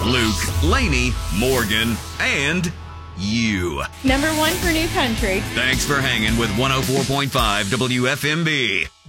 Luke, Lainey, Morgan, and you. Number 1 for New Country. Thanks for hanging with 104.5 WFMB.